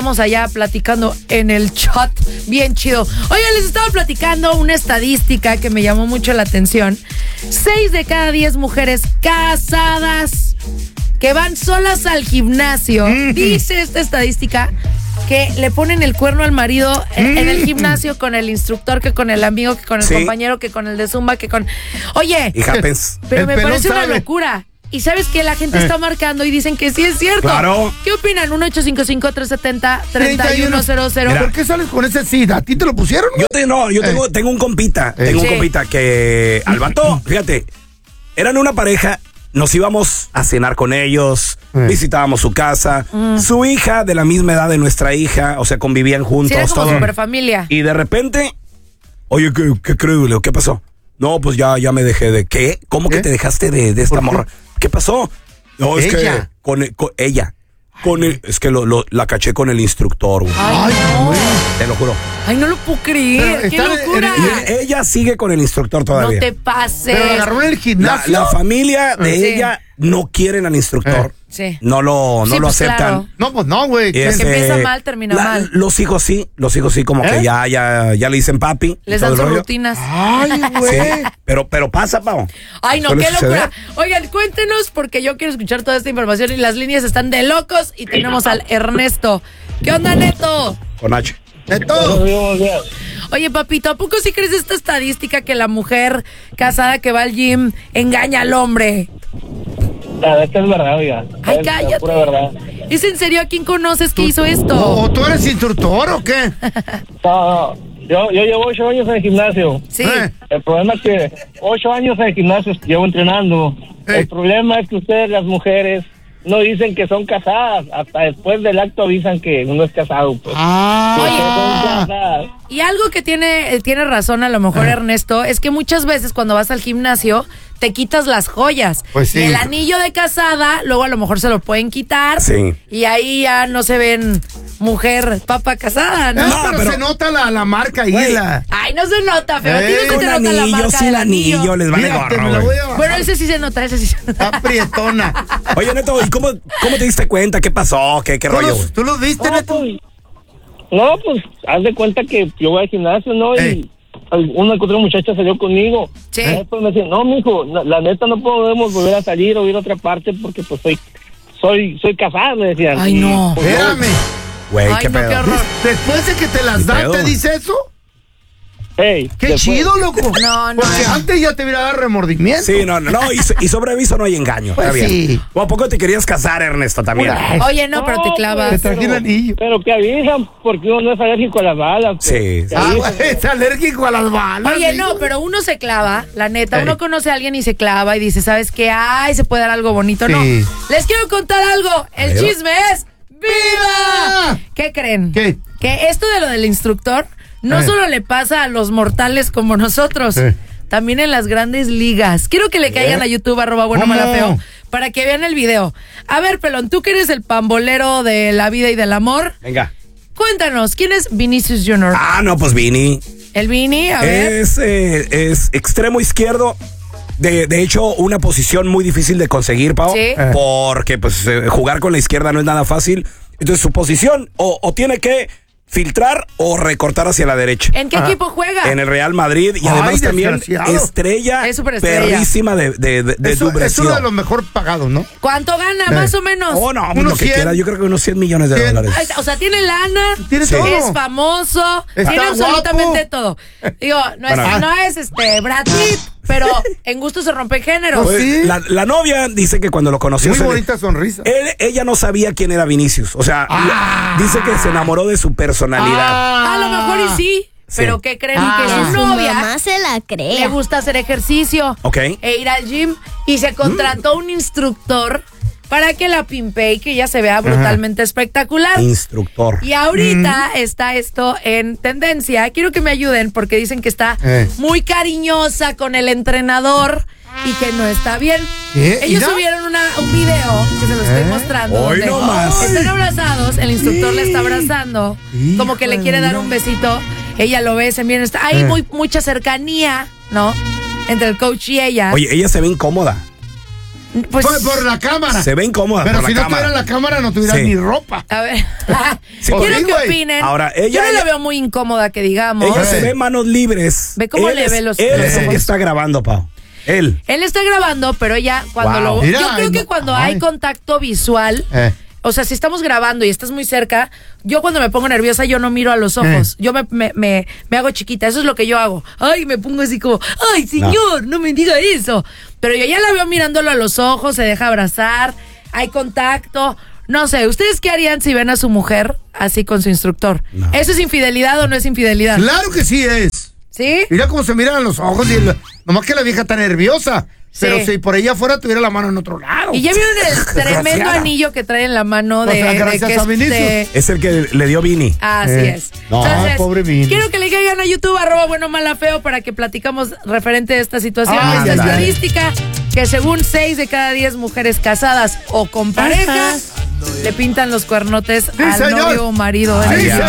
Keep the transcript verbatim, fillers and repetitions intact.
Estamos allá platicando en el chat, bien chido. Oye, les estaba platicando una estadística que me llamó mucho la atención. Seis de cada diez mujeres casadas que van solas al gimnasio, mm. dice esta estadística, que le ponen el cuerno al marido en, en el gimnasio con el instructor, que con el amigo, que con el sí. compañero, que con el de Zumba, que con... Oye, pero me parece sabe. una locura. Y sabes que la gente eh. está marcando y dicen que sí es cierto. Claro. ¿Qué opinan? uno ocho cinco cinco, tres siete cero, tres uno cero cero. ¿Por qué sales con ese sí? ¿A ti te lo pusieron? Yo te, no, yo eh. tengo, tengo un compita. Eh. Tengo un sí. compita que al vato, fíjate, eran una pareja, nos íbamos a cenar con ellos, eh. visitábamos su casa, mm. su hija de la misma edad de nuestra hija, o sea, convivían juntos. Sí, era como todo. super familia. Y de repente, oye, ¿qué, qué crees? ¿Qué pasó? No, pues ya, ya me dejé de... ¿Qué? ¿Cómo ¿Eh? que te dejaste de, de esta morra? ¿Qué pasó? No, es ella. que con, el, con ella. Con el, es que lo, lo, la caché con el instructor, güey. Ay, no. Te lo juro. Ay, no lo puedo creer. ¡Qué locura! En, en, ella sigue con el instructor todavía. No te pases. Pero agarró en el gimnasio. La, la familia de sí. ella no quieren al instructor. Eh. Sí. No lo, no sí, lo pues aceptan. Claro. No, pues no, güey. Que empieza mal, termina la, mal. Los hijos sí, los hijos sí, como ¿Eh? que ya, ya, ya le dicen papi. Les dan sus rutinas. Ay, güey. Sí, pero, pero pasa, Pau. Ay, no, qué locura. Suceder? Oigan, cuéntenos, porque yo quiero escuchar toda esta información y las líneas están de locos. Y tenemos al Ernesto. ¿Qué onda, Neto? Con H. Neto. Oye, papito, ¿a poco sí crees esta estadística que la mujer casada que va al gym engaña al hombre? La verdad que es verdad, oiga. Ay, es cállate. Pura verdad. ¿Es en serio? ¿A quién conoces que hizo esto? ¿O tú eres instructor o qué? No, no. Yo, yo llevo ocho años en el gimnasio. Sí. Eh. El problema es que ocho años en el gimnasio llevo entrenando. Eh. El problema es que ustedes, las mujeres, no dicen que son casadas. Hasta después del acto avisan que uno es casado. Pues. Ah. Oye, y algo que tiene, tiene razón a lo mejor eh. Ernesto, es que muchas veces cuando vas al gimnasio te quitas las joyas. Pues sí. Y el anillo de casada, luego a lo mejor se lo pueden quitar. Sí. Y ahí ya no se ven mujer, papa casada, ¿no? No, pero, pero se nota la, la marca ahí. La... Ay, no se nota, feo. A ti no se te nota anillo, la marca sí, del el anillo. anillo les vale Fíjate, gorro, me la voy a Bueno, ese sí se nota, ese sí se nota. Está prietona. Oye, Neto, ¿y cómo, cómo te diste cuenta? ¿Qué pasó? ¿Qué, qué ¿Tú rollo, los, güey? ¿Tú los viste, No, Neto? pues, no, pues, haz de cuenta que yo voy al gimnasio, ¿no? Ey. Y una que otra muchacha salió conmigo. Sí. Y después me decía, no, mijo, la, la neta no podemos volver a salir o ir a otra parte porque pues soy soy soy casada, me decían. Ay, no. Y, pues, Espérame. Güey, Ay, qué no, pedo. qué horror. Después de que te las ¿Qué dan, pedo? ¿te dice eso? Hey, Qué después, chido, loco. No, no. Porque antes ya te hubiera dado remordimiento. Sí, no, no, no, y, y sobre aviso no hay engaño. Pues está bien. sí. ¿O a poco te querías casar, Ernesto, también? Una- Oye, no, pero te Te clavas. traje el anillo. Pero que avisan porque uno no es alérgico a las balas. Pues. Sí, sí. Que Ah, avisan. güey, es alérgico a las balas. Oye, amigo. no, pero uno se clava, la neta, Ey. uno conoce a alguien y se clava y dice, ¿sabes qué? Ay, se puede dar algo bonito. Sí. No, les quiero contar algo. El A ver. chisme es ¡viva! ¿Qué creen? ¿Qué? Que esto de lo del instructor no Eh. solo le pasa a los mortales como nosotros, Eh. también en las grandes ligas. Quiero que le caigan a YouTube, arroba bueno ¿Cómo? mala feo, para que vean el video. A ver, Pelón, tú que eres el pambolero de la vida y del amor, Venga. cuéntanos, ¿quién es Vinicius Junior? Ah, no, pues Vini. El Vini, a ver. Es, eh, es extremo izquierdo. De, de hecho, una posición muy difícil de conseguir, Pau. Sí. Porque pues eh, jugar con la izquierda no es nada fácil. Entonces su posición o, o tiene que filtrar o recortar hacia la derecha. ¿En qué Ajá. equipo juega? En el Real Madrid y Ay, además también desgraciado. estrella, Es superestrella. perrísima de, de, de, de Eso, es Dubrecio. uno de los mejor pagados, ¿no? ¿Cuánto gana, Eh. más o menos? Oh, no, pues Unos lo que cien. quiera. Yo creo que unos cien millones de cien. dólares. Ay, o sea, tiene lana, Tiene Sí. todo. es famoso, Está tiene absolutamente guapo. todo. Digo, no es, Bueno. no es este Brad Pitt, pero en gusto se rompe género. Pues, Pues, sí. la, la novia dice que cuando lo conoció Muy se le- bonita sonrisa. él- ella no sabía quién era Vinicius. O sea, Ah. dice que se enamoró de su personalidad. A lo mejor y sí, Sí. pero ¿qué creen? Ah. Que su Su novia mamá se la le cree. gusta hacer ejercicio Ok. e ir al gym y se contrató un instructor para que la pimpee y que ella se vea brutalmente espectacular. Instructor. Y ahorita está esto en tendencia. Quiero que me ayuden porque dicen que está Eh. muy cariñosa con el entrenador y que no está bien. ¿Qué? Ellos ¿Ira? subieron una, un video que se lo estoy ¿Eh? mostrando. Hoy donde no más. están abrazados, el instructor le está abrazando, como que le quiere dar un besito. Ella lo ve, se miren, está hay Eh. muy, mucha cercanía, ¿no? Entre el coach y ella. Oye, ella se ve incómoda. Pues, por, por la cámara. Se ve incómoda Pero por si la no cámara. tuviera la cámara, no tuviera Sí. ni ropa. a ver, Sí, quiero sí, que güey. opinen. Ahora, ella- Yo no la ella- veo muy incómoda, que digamos. Ella se Eh. ve manos libres. Ve cómo Él le es- ve los- Él los es el ojos. que está grabando, Pau. Él. Él está grabando, pero ella cuando Wow. lo... Mira, yo creo ay, que no, cuando ay. hay contacto visual... Eh. O sea, si estamos grabando y estás muy cerca, yo cuando me pongo nerviosa, yo no miro a los ojos. Yo me, me, me, me hago chiquita. Eso es lo que yo hago. Ay, me pongo así como, ay, señor, no, no me diga eso. Pero yo ya la veo mirándolo a los ojos, se deja abrazar, hay contacto. No sé, ¿ustedes qué harían si ven a su mujer así con su instructor? No. ¿Eso es infidelidad o no es infidelidad? Claro que sí es. ¿Sí? Mira cómo se miran a los ojos. Y el- nomás que la vieja está nerviosa. Sí. Pero si por ella afuera tuviera la mano en otro lado. Y ya vieron el tremendo Desgraciada. anillo que trae en la mano de, O sea, de gracias que a Vinicius. este- Es el que le dio Vini. Así Eh. es. No, Entonces, pobre Vini. quiero que le caigan a YouTube, arroba bueno, mala, feo, para que platicamos referente a esta situación. Ah, esta ándale. estadística que según seis de cada diez mujeres casadas o con pareja le pintan los cuernotes al señor. novio o marido. Sí, en el- señor.